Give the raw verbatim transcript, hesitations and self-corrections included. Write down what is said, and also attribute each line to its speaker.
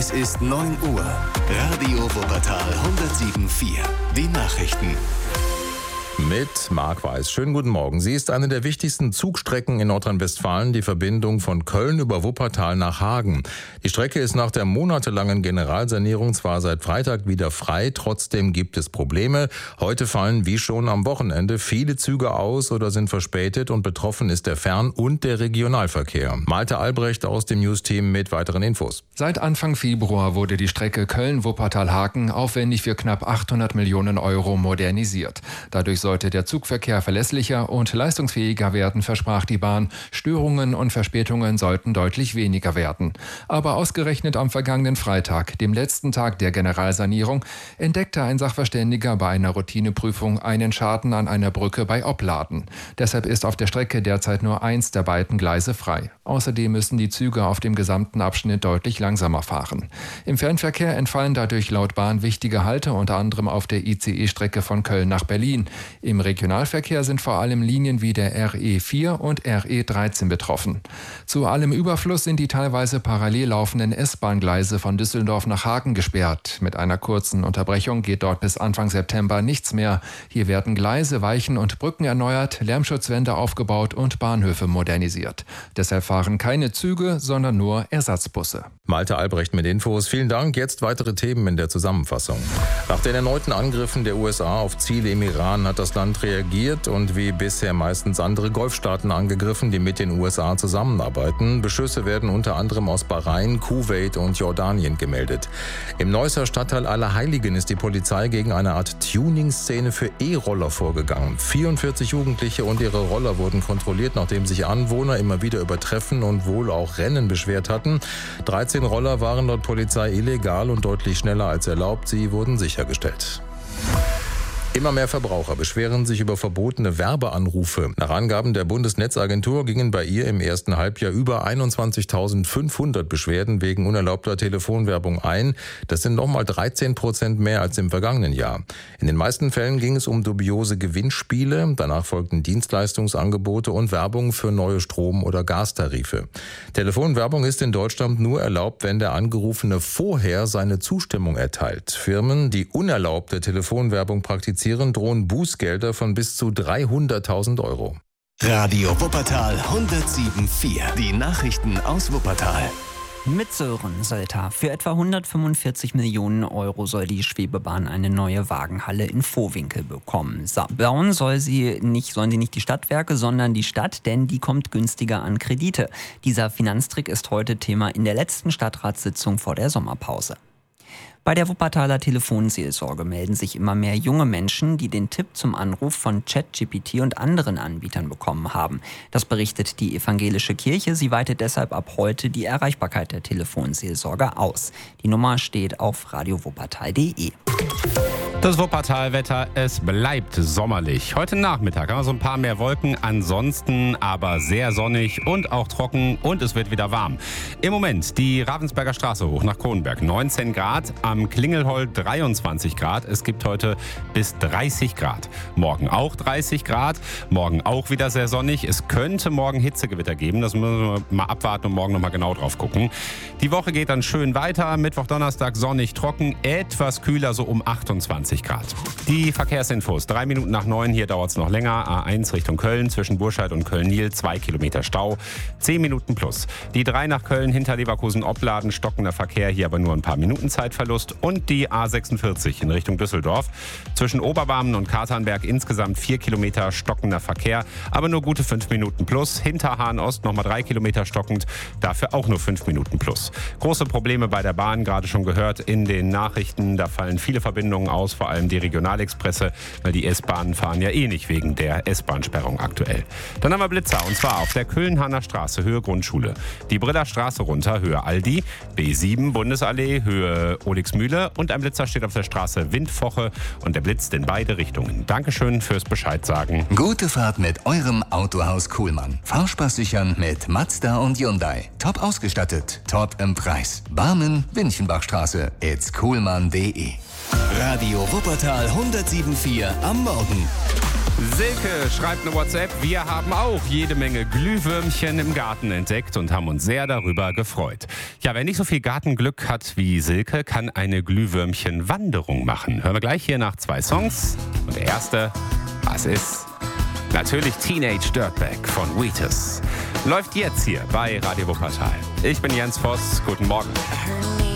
Speaker 1: Es ist neun Uhr. Radio Wuppertal hundertsieben Komma vier. Die Nachrichten.
Speaker 2: Mit Marc Weiß. Schönen guten Morgen. Sie ist eine der wichtigsten Zugstrecken in Nordrhein-Westfalen, die Verbindung von Köln über Wuppertal nach Hagen. Die Strecke ist nach der monatelangen Generalsanierung zwar seit Freitag wieder frei, trotzdem gibt es Probleme. Heute fallen wie schon am Wochenende viele Züge aus oder sind verspätet und betroffen ist der Fern- und der Regionalverkehr. Malte Albrecht aus dem News-Team mit weiteren Infos.
Speaker 3: Seit Anfang Februar wurde die Strecke Köln-Wuppertal-Hagen aufwendig für knapp achthundert Millionen Euro modernisiert. Dadurch sollte der Zugverkehr verlässlicher und leistungsfähiger werden, versprach die Bahn. Störungen und Verspätungen sollten deutlich weniger werden. Aber ausgerechnet am vergangenen Freitag, dem letzten Tag der Generalsanierung, entdeckte ein Sachverständiger bei einer Routineprüfung einen Schaden an einer Brücke bei Opladen. Deshalb ist auf der Strecke derzeit nur eins der beiden Gleise frei. Außerdem müssen die Züge auf dem gesamten Abschnitt deutlich langsamer fahren. Im Fernverkehr entfallen dadurch laut Bahn wichtige Halte, unter anderem auf der I C E-Strecke von Köln nach Berlin. Im Regionalverkehr sind vor allem Linien wie der R E vier und R E dreizehn betroffen. Zu allem Überfluss sind die teilweise parallel laufenden S-Bahn-Gleise von Düsseldorf nach Hagen gesperrt. Mit einer kurzen Unterbrechung geht dort bis Anfang September nichts mehr. Hier werden Gleise, Weichen und Brücken erneuert, Lärmschutzwände aufgebaut und Bahnhöfe modernisiert. Deshalb fahren keine Züge, sondern nur Ersatzbusse.
Speaker 2: Malte Albrecht mit Infos. Vielen Dank. Jetzt weitere Themen in der Zusammenfassung. Nach den erneuten Angriffen der U S A auf Ziele im Iran hat das Land reagiert und wie bisher meistens andere Golfstaaten angegriffen, die mit den U S A zusammenarbeiten. Beschüsse werden unter anderem aus Bahrain, Kuwait und Jordanien gemeldet. Im Neusser Stadtteil Allerheiligen ist die Polizei gegen eine Art Tuning-Szene für E-Roller vorgegangen. vierundvierzig Jugendliche und ihre Roller wurden kontrolliert, nachdem sich Anwohner immer wieder über Treffen und wohl auch Rennen beschwert hatten. dreizehn Roller waren laut Polizei illegal und deutlich schneller als erlaubt. Sie wurden sichergestellt. Immer mehr Verbraucher beschweren sich über verbotene Werbeanrufe. Nach Angaben der Bundesnetzagentur gingen bei ihr im ersten Halbjahr über einundzwanzigtausendfünfhundert Beschwerden wegen unerlaubter Telefonwerbung ein. Das sind nochmal dreizehn Prozent mehr als im vergangenen Jahr. In den meisten Fällen ging es um dubiose Gewinnspiele. Danach folgten Dienstleistungsangebote und Werbung für neue Strom- oder Gastarife. Telefonwerbung ist in Deutschland nur erlaubt, wenn der Angerufene vorher seine Zustimmung erteilt. Firmen, die unerlaubte Telefonwerbung praktizieren, drohen Bußgelder von bis zu dreihunderttausend Euro.
Speaker 1: Radio Wuppertal hundertsieben Komma vier. Die Nachrichten aus Wuppertal.
Speaker 4: Mit Sören Sölter. Für etwa hundertfünfundvierzig Millionen Euro soll die Schwebebahn eine neue Wagenhalle in Vohwinkel bekommen. Bauen soll sie nicht, sollen sie nicht die Stadtwerke, sondern die Stadt, denn die kommt günstiger an Kredite. Dieser Finanztrick ist heute Thema in der letzten Stadtratssitzung vor der Sommerpause. Bei der Wuppertaler Telefonseelsorge melden sich immer mehr junge Menschen, die den Tipp zum Anruf von ChatGPT und anderen Anbietern bekommen haben. Das berichtet die evangelische Kirche. Sie weitet deshalb ab heute die Erreichbarkeit der Telefonseelsorge aus. Die Nummer steht auf radio wuppertal punkt de.
Speaker 5: Das Wuppertal-Wetter, es bleibt sommerlich. Heute Nachmittag haben wir so ein paar mehr Wolken, ansonsten aber sehr sonnig und auch trocken und es wird wieder warm. Im Moment die Ravensberger Straße hoch nach Kronenberg, neunzehn Grad, am Klingelhol dreiundzwanzig Grad. Es gibt heute bis dreißig Grad. Morgen auch dreißig Grad, morgen auch wieder sehr sonnig. Es könnte morgen Hitzegewitter geben, das müssen wir mal abwarten und morgen nochmal genau drauf gucken. Die Woche geht dann schön weiter, Mittwoch, Donnerstag sonnig, trocken, etwas kühler, so um achtundzwanzig Grad. Die Verkehrsinfos. Drei Minuten nach neun, hier dauert es noch länger. A eins Richtung Köln, zwischen Burscheid und Köln-Niel, zwei Kilometer Stau. Zehn Minuten plus. Die drei nach Köln, hinter Leverkusen-Opladen, stockender Verkehr, hier aber nur ein paar Minuten Zeitverlust. Und die A sechsundvierzig in Richtung Düsseldorf. Zwischen Oberbarmen und Katernberg insgesamt vier Kilometer stockender Verkehr, aber nur gute fünf Minuten plus. Hinter Hahn-Ost nochmal drei Kilometer stockend, dafür auch nur fünf Minuten plus. Große Probleme bei der Bahn, gerade schon gehört in den Nachrichten. Da fallen viele Verbindungen aus, vor allem die Regionalexpresse, weil die S-Bahnen fahren ja eh nicht wegen der S-Bahn-Sperrung aktuell. Dann haben wir Blitzer, und zwar auf der Köln-Hanner Straße, Höhe Grundschule. Die Briller Straße runter, Höhe Aldi. B sieben, Bundesallee, Höhe Olixmühle. Und ein Blitzer steht auf der Straße Windfoche und der blitzt in beide Richtungen. Dankeschön fürs Bescheid sagen.
Speaker 1: Gute Fahrt mit eurem Autohaus Kuhlmann. Fahrspaß sichern mit Mazda und Hyundai. Top ausgestattet, top im Preis. Barmen, Winchenbachstraße, it's kuhlmann punkt de. Radio Wuppertal hundertsieben Komma vier am Morgen.
Speaker 5: Silke schreibt eine WhatsApp. Wir haben auch jede Menge Glühwürmchen im Garten entdeckt und haben uns sehr darüber gefreut. Ja, wer nicht so viel Gartenglück hat wie Silke, kann eine Glühwürmchen-Wanderung machen. Hören wir gleich hier nach zwei Songs. Und der erste, was ist? Natürlich Teenage Dirtbag von Wheatus. Läuft jetzt hier bei Radio Wuppertal. Ich bin Jens Voss. Guten Morgen.